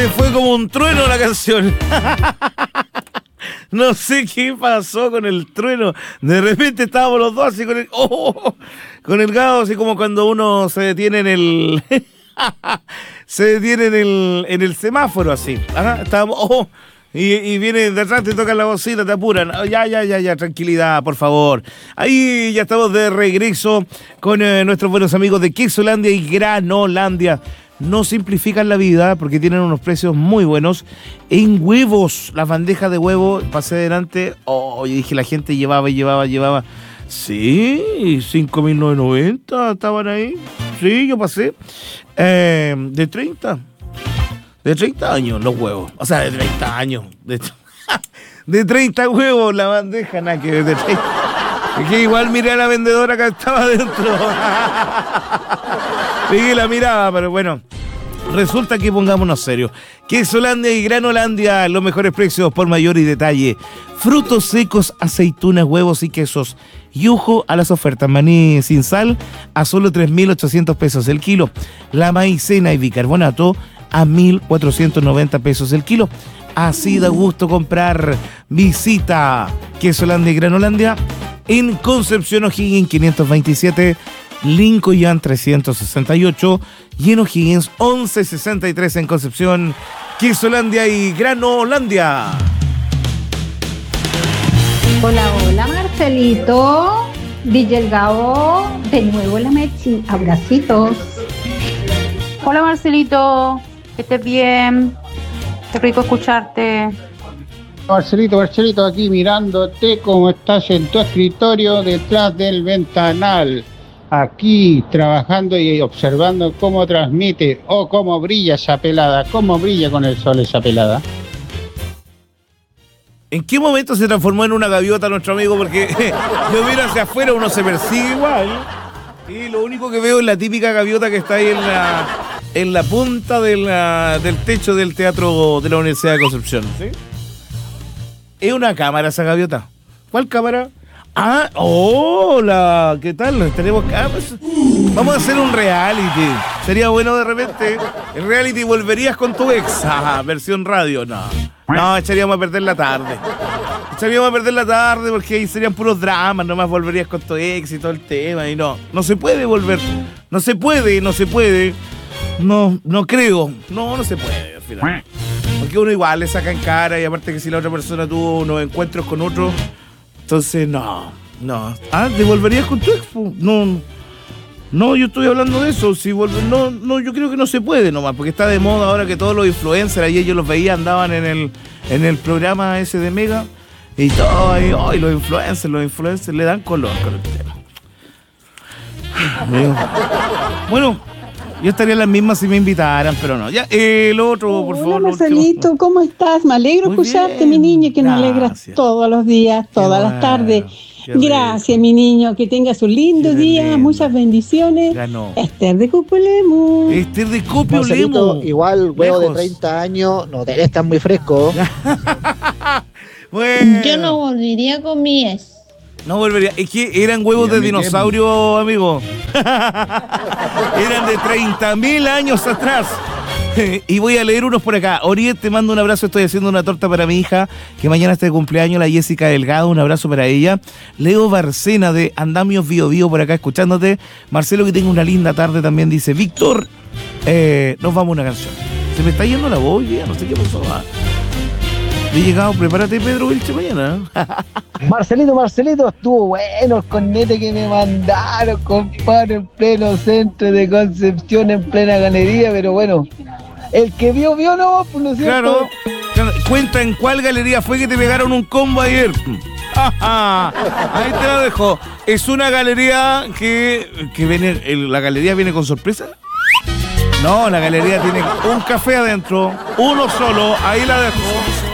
Fue como un trueno la canción. No sé qué pasó con el trueno. De repente estábamos los dos así con el gado, así como cuando uno se detiene en el se detiene en el semáforo así. Ajá, estábamos y viene de atrás, te tocan la bocina, te apuran. Ya, tranquilidad, por favor. Ahí ya estamos de regreso con nuestros buenos amigos de Quesolandia y Granolandia. No simplifican la vida porque tienen unos precios muy buenos. En huevos, las bandejas de huevo, pasé adelante. Yo dije, la gente llevaba. Sí, 5.990 estaban ahí. Sí, yo pasé. De 30 años los huevos. O sea, de 30 años. De 30 huevos la bandeja, nada que de 30. Es que igual miré a la vendedora que estaba adentro. Sí, la miraba, pero bueno. Resulta que pongámonos serios. Quesolandia y Granolandia, los mejores precios por mayor y detalle. Frutos secos, aceitunas, huevos y quesos. Y ojo a las ofertas. Maní sin sal a solo 3.800 pesos el kilo. La maicena y bicarbonato a 1.490 pesos el kilo. Así da gusto comprar. Visita Quesolandia y Granolandia en Concepción O'Higgins 527, Lincoln 368 y en O'Higgins 1163 en Concepción. Quesolandia y Granolandia. Hola Marcelito, DJ El Gabo, de nuevo la Mechi, abracitos. Hola Marcelito, que estés bien, qué rico escucharte. Marcelito, aquí mirándote cómo estás en tu escritorio detrás del ventanal. Aquí trabajando y observando cómo transmite o cómo brilla esa pelada, cómo brilla con el sol esa pelada. ¿En qué momento se transformó en una gaviota nuestro amigo? Porque yo miro hacia afuera, uno se persigue igual. Y lo único que veo es la típica gaviota que está ahí en la punta del techo del teatro de la Universidad de Concepción. ¿Sí? ¿Es una cámara esa gaviota? ¿Cuál cámara? Hola, ¿qué tal? Tenemos pues, vamos a hacer un reality. Sería bueno de repente. El reality volverías con tu ex. Versión radio, no, echaríamos a perder la tarde. Porque ahí serían puros dramas. Nomás volverías con tu ex y todo el tema. Y no se puede volver. No se puede. No creo. No se puede al final. Porque uno igual le saca en cara. Y aparte que si la otra persona tuvo unos encuentros con otro, entonces no. ¿Te volverías con tu ex? No, yo estoy hablando de eso. Si yo creo que no se puede nomás, porque está de moda ahora que todos los influencers, ayer yo los veía, andaban en el programa ese de Mega, y todo ahí, los influencers le dan color con el tema. Bueno, yo estaría en las mismas si me invitaran, pero no. Ya, lo otro, por favor. Hola Marcelito, ¿cómo estás? Me alegro Muy escucharte, bien. mi niño, que nos alegras Gracias. todos los días, todas las tardes. Gracias, mi niño, que tengas un lindo día, muchas bendiciones. Ganó. Esther de Cupulemu. Esther de Copio Marcelito, Lemo. igual huevo Lejos. de 30 años, no debe estar muy fresco. Bueno. Yo no volvería con mi ex. No volvería. Es que eran huevos de dinosaurio, amigo. Eran de 30.000 años atrás. Y voy a leer unos por acá. Oriet, te mando un abrazo. Estoy haciendo una torta para mi hija, que mañana está de cumpleaños, la Jessica Delgado. Un abrazo para ella. Leo Barcena de Andamios Bio Bio por acá escuchándote. Marcelo, que tenga una linda tarde también, dice Víctor. Nos vamos a una canción. Se me está yendo la voz ya, no sé qué pasó. He llegado, prepárate Pedro Vilche mañana. Marcelito, estuvo bueno el cornete que me mandaron, compadre, en pleno centro de Concepción, en plena galería, pero bueno, el que vio, no, pues no es cierto. Claro. Cuenta en cuál galería fue que te pegaron un combo ayer. Ahí te lo dejo. Es una galería que viene, la galería viene con sorpresa. No, la galería tiene un café adentro, uno solo, ahí la dejo.